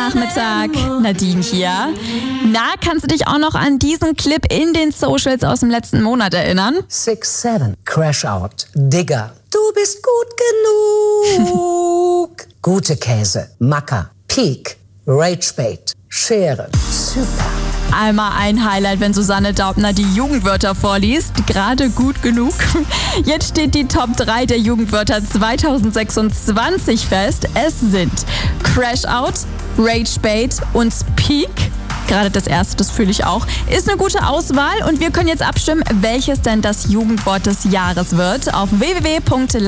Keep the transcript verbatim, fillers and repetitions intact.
Nachmittag, Nadine hier. Na, kannst du dich auch noch an diesen Clip in den Socials aus dem letzten Monat erinnern? six seven, Crash Out, Digger. Du bist gut genug. Gute Käse, Macker, Peak, Ragebait, Schere, super. Einmal ein Highlight, wenn Susanne Daubner die Jugendwörter vorliest. Gerade gut genug. Jetzt steht die Top drei der Jugendwörter zwanzig sechsundzwanzig fest. Es sind Crash Out, Ragebait und Peak. Gerade das erste, das fühle ich auch. Ist eine gute Auswahl und wir können jetzt abstimmen, welches denn das Jugendwort des Jahres wird. Auf w w w punkt